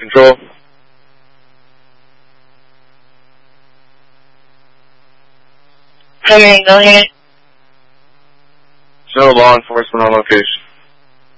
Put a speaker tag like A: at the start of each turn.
A: Control.
B: Primary, go ahead.
A: Show law enforcement on location.